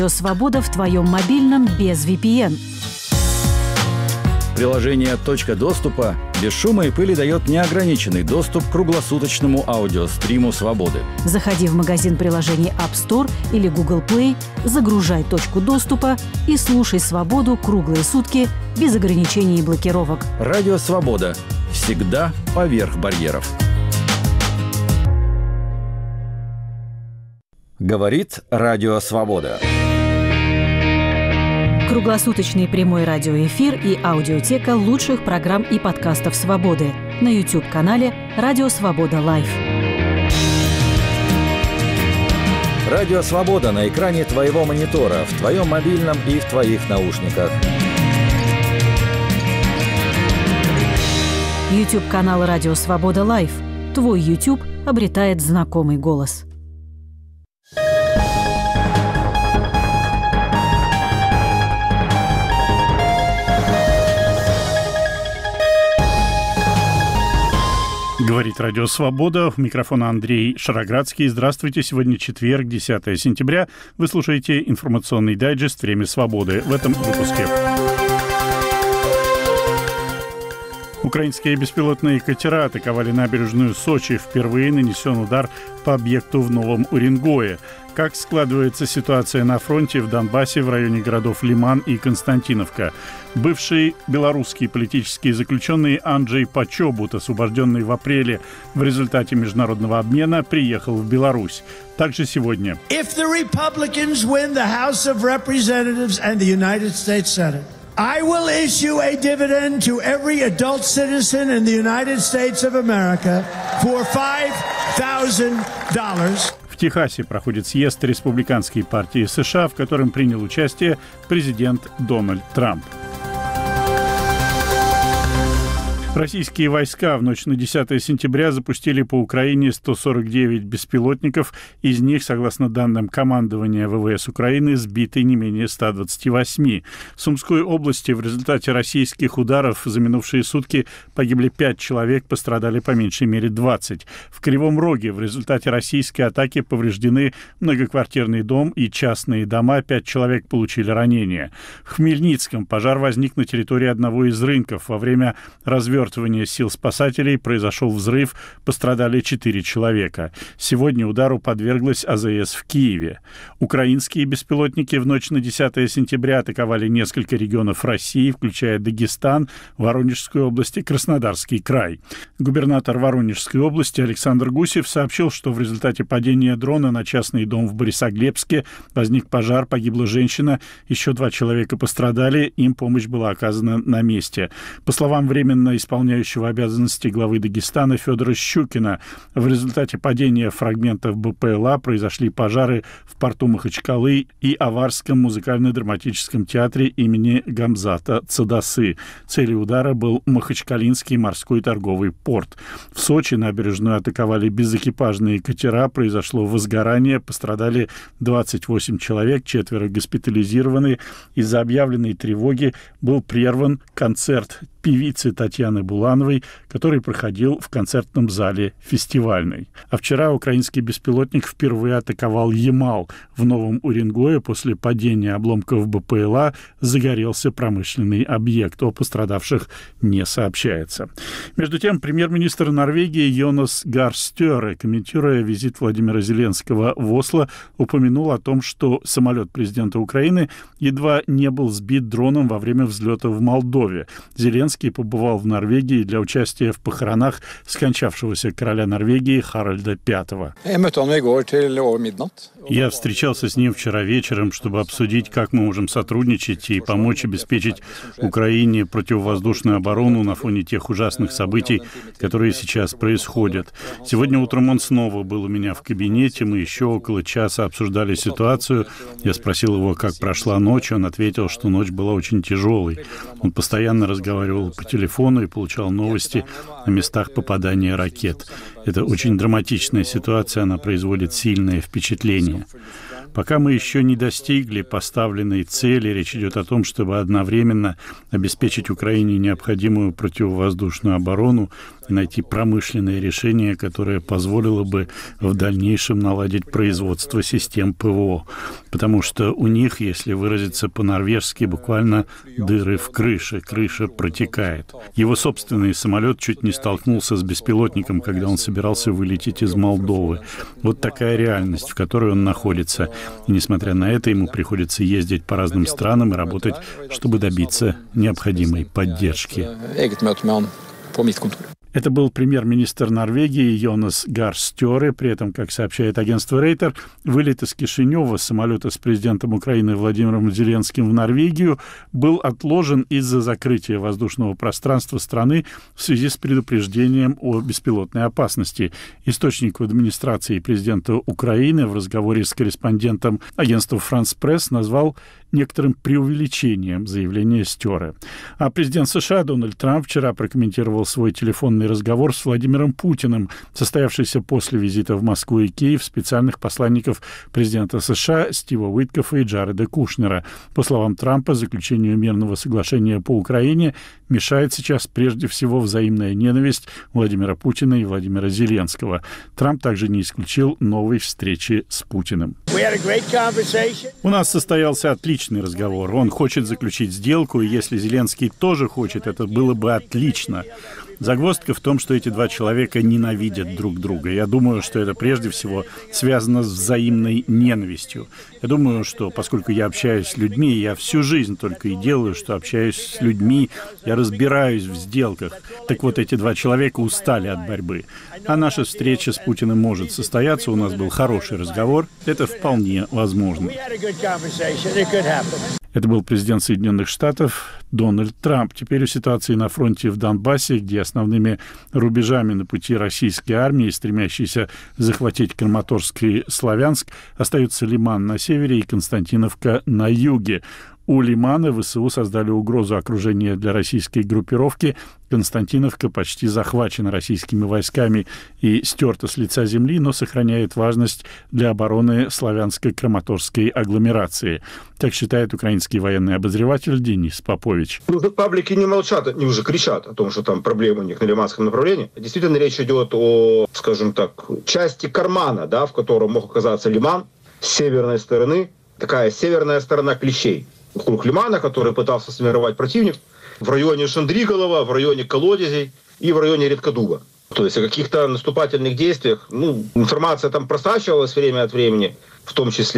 Свобода в твоем мобильном без VPN. Приложение «Точка доступа» без шума и пыли дает неограниченный доступ к круглосуточному аудиостриму «Свободы». Заходи в магазин приложений App Store или Google Play, загружай «Точку доступа» и слушай «Свободу» круглые сутки без ограничений и блокировок. Радио «Свобода». Всегда поверх барьеров. Говорит Радио «Свобода». Круглосуточный прямой радиоэфир и аудиотека лучших программ и подкастов «Свободы» на YouTube-канале «Радио Свобода Лайв». Радио «Свобода» на экране твоего монитора, в твоем мобильном и в твоих наушниках. YouTube-канал «Радио Свобода Лайв». Твой YouTube обретает знакомый голос. Говорит Радио Свобода. У микрофона Андрей Шароградский. Здравствуйте. Сегодня четверг, 10 сентября. Вы слушаете информационный дайджест «Время свободы». В этом выпуске. Украинские беспилотные катера атаковали набережную Сочи. Впервые нанесен удар по объекту в Новом Уренгое. Как складывается ситуация на фронте в Донбассе в районе городов Лиман и Константиновка? Бывший белорусский политический заключенный Анджей Почобут, освобожденный в апреле в результате международного обмена, приехал в Беларусь. Также сегодня. If the Republicans win the House of Representatives and the United States Senate, I will issue a dividend to every adult citizen in the United States of America for $5,000. В Техасе проходит съезд Республиканской партии США, в котором принял участие президент Дональд Трамп. Российские войска в ночь на 10 сентября запустили по Украине 149 беспилотников. Из них, согласно данным командования ВВС Украины, сбиты не менее 128. В Сумской области в результате российских ударов за минувшие сутки погибли 5 человек, пострадали по меньшей мере 20. В Кривом Роге в результате российской атаки повреждены многоквартирный дом и частные дома. 5 человек получили ранения. В Хмельницком пожар возник на территории одного из рынков. Во время развертывания сил спасателей произошел взрыв, пострадали 4 человека. Сегодня удару подверглась АЗС в Киеве. Украинские беспилотники в ночь на 10 сентября атаковали несколько регионов России, включая Дагестан, Воронежскую область и Краснодарский край. Губернатор Воронежской области Александр Гусев сообщил, что в результате падения дрона на частный дом в Борисоглебске возник пожар, погибла женщина, еще 2 человека пострадали, им помощь была оказана на месте. По словам временно исполняющего обязанности главы Дагестана Федора Щукина, в результате падения фрагментов БПЛА произошли пожары в порту Махачкалы и Аварском музыкально-драматическом театре имени Гамзата Цадасы. Целью удара был Махачкалинский морской торговый порт. В Сочи набережную атаковали безэкипажные катера, произошло возгорание, пострадали 28 человек, 4 госпитализированы. Из-за объявленной тревоги был прерван концерт певицы Татьяны Булановой, который проходил в концертном зале фестивальной. А вчера украинский беспилотник впервые атаковал Ямал. В Новом Уренгое после падения обломков БПЛА загорелся промышленный объект. О пострадавших не сообщается. Между тем, премьер-министр Норвегии Йонас Гар Стёре, комментируя визит Владимира Зеленского в Осло, упомянул о том, что самолет президента Украины едва не был сбит дроном во время взлета в Молдове. Зеленский побывал в Норвегии для участия в похоронах скончавшегося короля Норвегии Харальда V. Я встречался с ним вчера вечером, чтобы обсудить, как мы можем сотрудничать и помочь обеспечить Украине противовоздушную оборону на фоне тех ужасных событий, которые сейчас происходят. Сегодня утром он снова был у меня в кабинете, мы еще около часа обсуждали ситуацию. Я спросил его, как прошла ночь, он ответил, что ночь была очень тяжелой. Он постоянно разговаривал по телефону и получал новости о местах попадания ракет. Это очень драматичная ситуация, она производит сильное впечатление. Пока мы еще не достигли поставленной цели, речь идет о том, чтобы одновременно обеспечить Украине необходимую противовоздушную оборону и найти промышленное решение, которое позволило бы в дальнейшем наладить производство систем ПВО. Потому что у них, если выразиться по-норвежски, буквально дыры в крыше, крыша протекает. Его собственный самолет чуть не столкнулся с беспилотником, когда он собирался вылететь из Молдовы. Вот такая реальность, в которой он находится. И несмотря на это, ему приходится ездить по разным странам и работать, чтобы добиться необходимой поддержки. Это был премьер-министр Норвегии Йонас Гар Стёре. При этом, как сообщает агентство Рейтер, вылет из Кишинева самолета с президентом Украины Владимиром Зеленским в Норвегию был отложен из-за закрытия воздушного пространства страны в связи с предупреждением о беспилотной опасности. Источник в администрации президента Украины в разговоре с корреспондентом агентства «Франс Пресс» назвал некоторым преувеличением заявления Стёре. А президент США Дональд Трамп вчера прокомментировал свой телефонный разговор с Владимиром Путиным, состоявшийся после визита в Москву и Киев специальных посланников президента США Стива Уиткофа и Джареда Кушнера. По словам Трампа, заключению мирного соглашения по Украине мешает сейчас прежде всего взаимная ненависть Владимира Путина и Владимира Зеленского. Трамп также не исключил новой встречи с Путиным. У нас состоялся отличный разговор. Он хочет заключить сделку, и если Зеленский тоже хочет, это было бы отлично. Загвоздка в том, что эти два человека ненавидят друг друга. Я думаю, что это прежде всего связано с взаимной ненавистью. Я думаю, что поскольку я общаюсь с людьми, я всю жизнь только и делаю, что общаюсь с людьми, я разбираюсь в сделках. Так вот, эти два человека устали от борьбы. А наша встреча с Путиным может состояться. У нас был хороший разговор. Это вполне возможно. Это был президент Соединенных Штатов Дональд Трамп. Теперь о ситуации на фронте в Донбассе, где основными рубежами на пути российской армии, стремящейся захватить Краматорск и Славянск, остаются Лиман на севере и Константиновка на юге. У Лимана ВСУ создали угрозу окружения для российской группировки. Константиновка почти захвачена российскими войсками и стерта с лица земли, но сохраняет важность для обороны славянско-краматорской агломерации. Так считает украинский военный обозреватель Денис Попович. Паблики не молчат, они уже кричат о том, что там проблемы у них на Лиманском направлении. Действительно, речь идет о, скажем так, части кармана, да, в котором мог оказаться Лиман с северной стороны. Такая северная сторона Клещей. Вокруг Лимана, который пытался сформировать противник, в районе Шандриголова, в районе Колодезей и в районе Редкодуба. То есть о каких-то наступательных действиях, информация там просачивалась время от времени, в том числе